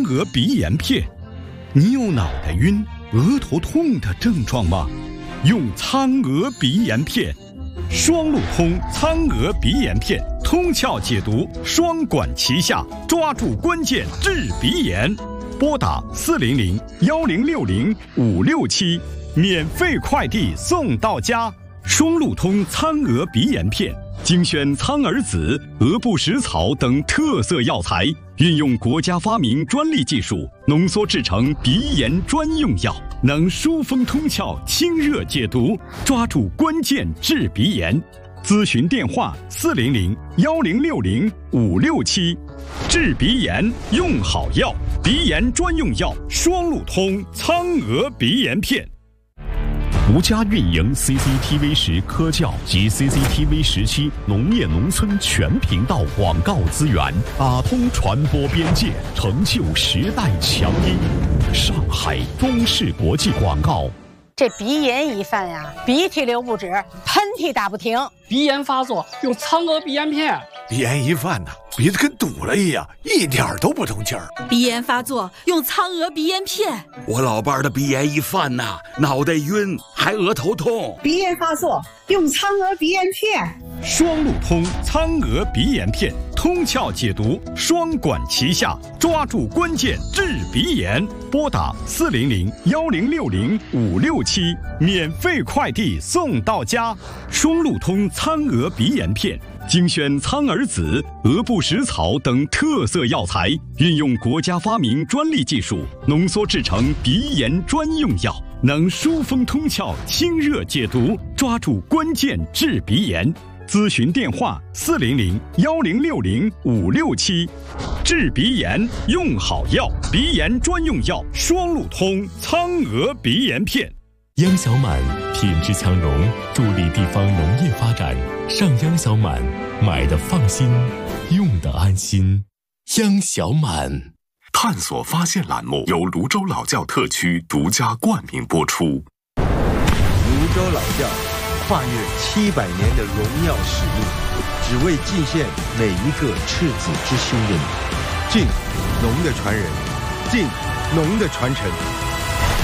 额鼻炎片。你有脑袋晕、额头痛的症状吗？用苍额鼻炎片，双路通苍额鼻炎片，通窍解毒，双管齐下，抓住关键治鼻炎。拨打400-1060-567，免费快递送到家。双路通苍额鼻炎片，精选苍耳子、额部食草等特色药材，运用国家发明专利技术，浓缩制成鼻炎专用药，能疏风通窍、清热解毒，抓住关键治鼻炎。咨询电话400-1060-567。治鼻炎用好药，鼻炎专用药双路通苍额鼻炎片。 独家运营 CCTV10科教及 CCTV17农业农村全频道广告资源，打通传播边界，成就时代强音。上海中视国际广告。 这鼻炎一犯呀，鼻涕流不止，喷嚏打不停。 鼻炎发作用苍额鼻炎片。 鼻炎一犯呢，鼻子跟堵了一样，一点都不通气儿。 鼻炎发作用苍额鼻炎片。 我老伴儿的鼻炎一犯呐，脑袋晕，还额头痛。 鼻炎发作用苍额鼻炎片。 双路通苍额鼻炎片，通窍解毒，双管齐下，抓住关键治鼻炎。拨打400-1060-567，免费快递送到家。双路通苍额鼻炎片，精选苍耳子、额部食草等特色药材，运用国家发明专利技术，浓缩制成鼻炎专用药，能疏风通窍、清热解毒，抓住关键治鼻炎。咨询电话400-1060-567。治鼻炎用好药，鼻炎专用药双路通苍额鼻炎片。 央小满品质强融，助力地方农业发展。上央小满，买的放心，用的安心。央小满。 探索发现栏目由泸州老窖特区独家冠名播出。 泸州老窖跨越700年的荣耀使命，只为敬献每一个赤子之心的你。敬农的传人，敬农的传承。